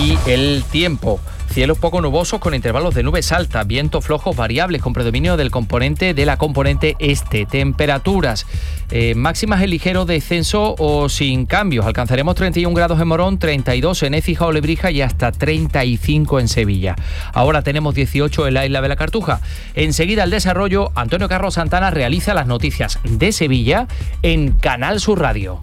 Y el tiempo. Cielos poco nubosos con intervalos de nubes altas, vientos flojos variables con predominio de la componente este. Temperaturas máximas en ligero descenso o sin cambios. Alcanzaremos 31 grados en Morón, 32 en Écija o Lebrija y hasta 35 en Sevilla. Ahora tenemos 18 en la isla de la Cartuja. Enseguida el desarrollo. Antonio Carlos Santana realiza las noticias de Sevilla en Canal Sur Radio.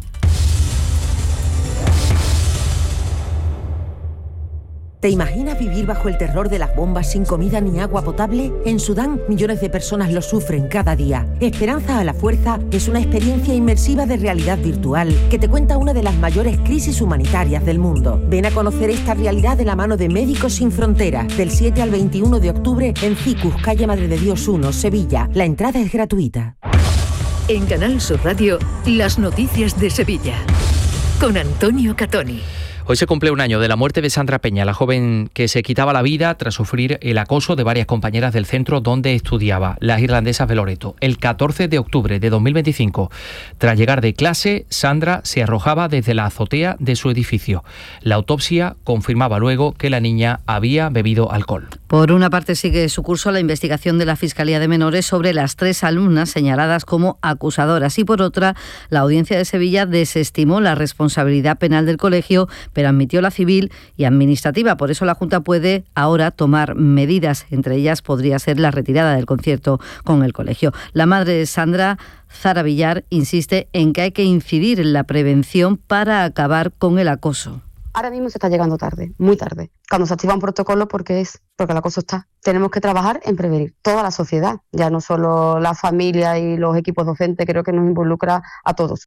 ¿Te imaginas vivir bajo el terror de las bombas sin comida ni agua potable? En Sudán, millones de personas lo sufren cada día. Esperanza a la Fuerza es una experiencia inmersiva de realidad virtual que te cuenta una de las mayores crisis humanitarias del mundo. Ven a conocer esta realidad de la mano de Médicos Sin Fronteras, del 7 al 21 de octubre en Cicus, calle Madre de Dios 1, Sevilla. La entrada es gratuita. En Canal Sur Radio, las noticias de Sevilla, con Antonio Catoni. Hoy se cumple un año de la muerte de Sandra Peña, la joven que se quitaba la vida tras sufrir el acoso de varias compañeras del centro donde estudiaba, las irlandesas de Loreto. El 14 de octubre de 2025, tras llegar de clase, Sandra se arrojaba desde la azotea de su edificio. La autopsia confirmaba luego que la niña había bebido alcohol. Por una parte sigue su curso la investigación de la Fiscalía de Menores sobre las 3 alumnas señaladas como acusadoras y por otra, la Audiencia de Sevilla desestimó la responsabilidad penal del colegio, pero admitió la civil y administrativa. Por eso la Junta puede ahora tomar medidas. Entre ellas podría ser la retirada del concierto con el colegio. La madre de Sandra, Zara Villar, insiste en que hay que incidir en la prevención para acabar con el acoso. Ahora mismo se está llegando tarde, muy tarde, cuando se activa un protocolo porque el acoso está. Tenemos que trabajar en prevenir toda la sociedad, ya no solo la familia y los equipos docentes, creo que nos involucra a todos.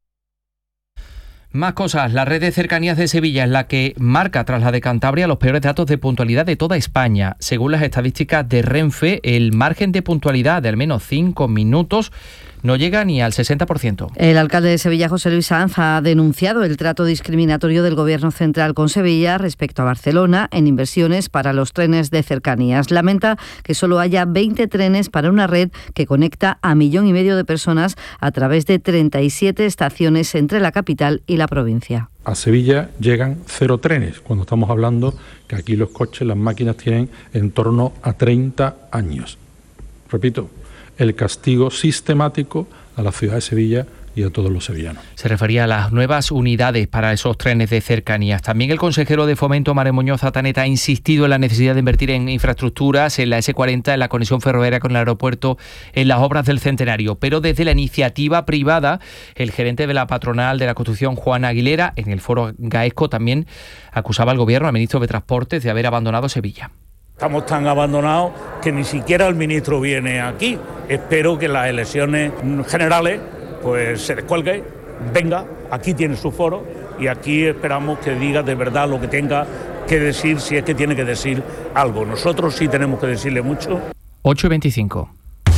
Más cosas. La red de cercanías de Sevilla es la que marca, tras la de Cantabria, los peores datos de puntualidad de toda España. Según las estadísticas de Renfe, el margen de puntualidad de al menos 5 minutos no llega ni al 60%. El alcalde de Sevilla, José Luis Sanz, ha denunciado el trato discriminatorio del Gobierno central con Sevilla respecto a Barcelona en inversiones para los trenes de cercanías. Lamenta que solo haya 20 trenes para una red que conecta a 1,5 millones de personas a través de 37 estaciones entre la capital y la provincia. A Sevilla llegan 0 trenes, cuando estamos hablando que aquí los coches, las máquinas tienen en torno a 30 años. Repito, el castigo sistemático a la ciudad de Sevilla y a todos los sevillanos. Se refería a las nuevas unidades para esos trenes de cercanías. También el consejero de Fomento, Manuel Muñoz Zataneta, ha insistido en la necesidad de invertir en infraestructuras, en la S40, en la conexión ferroviaria con el aeropuerto, en las obras del Centenario. Pero desde la iniciativa privada, el gerente de la patronal de la construcción, Juan Aguilera, en el foro Gaesco también acusaba al Gobierno, al ministro de Transportes, de haber abandonado Sevilla. Estamos tan abandonados que ni siquiera el ministro viene aquí. Espero que en las elecciones generales pues se descuelgue, venga, aquí tiene su foro y aquí esperamos que diga de verdad lo que tenga que decir, si es que tiene que decir algo. Nosotros sí tenemos que decirle mucho. 8:25.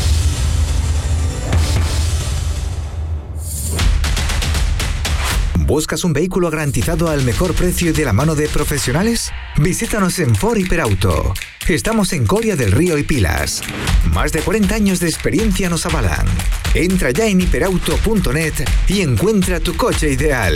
¿Buscas un vehículo garantizado al mejor precio y de la mano de profesionales? Visítanos en Ford Hiperauto. Estamos en Coria del Río y Pilas. Más de 40 años de experiencia nos avalan. Entra ya en hiperauto.net y encuentra tu coche ideal.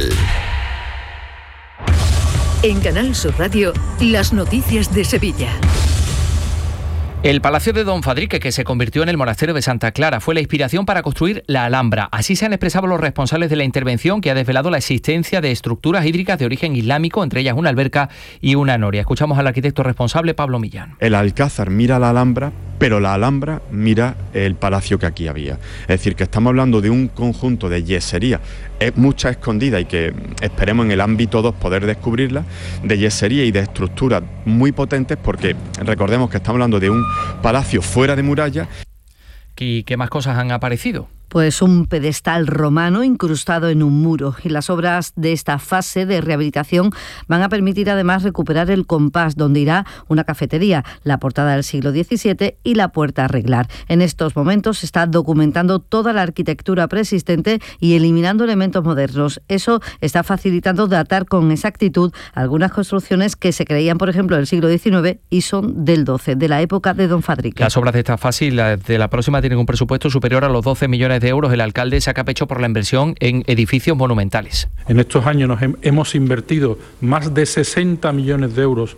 En Canal Sur Radio, las noticias de Sevilla. El Palacio de Don Fadrique, que se convirtió en el monasterio de Santa Clara, fue la inspiración para construir la Alhambra. Así se han expresado los responsables de la intervención, que ha desvelado la existencia de estructuras hídricas de origen islámico, entre ellas una alberca y una noria. Escuchamos al arquitecto responsable, Pablo Millán. El Alcázar mira la Alhambra, pero la Alhambra mira el palacio que aquí había. Es decir, que estamos hablando de un conjunto de yesería, mucha escondida y que esperemos en el ámbito 2 poder descubrirla, de yesería y de estructuras muy potentes, porque recordemos que estamos hablando de un palacio fuera de muralla. ¿Y qué más cosas han aparecido? Pues un pedestal romano incrustado en un muro, y las obras de esta fase de rehabilitación van a permitir además recuperar el compás donde irá una cafetería, la portada del siglo XVII y la puerta a arreglar. En estos momentos se está documentando toda la arquitectura preexistente y eliminando elementos modernos. Eso está facilitando datar con exactitud algunas construcciones que se creían, por ejemplo, del siglo XIX y son del XII, de la época de Don Fadrique. Las obras de esta fase y las de la próxima tienen un presupuesto superior a los 12 millones de euros. El alcalde saca pecho por la inversión en edificios monumentales. En estos años hemos invertido más de 60 millones de euros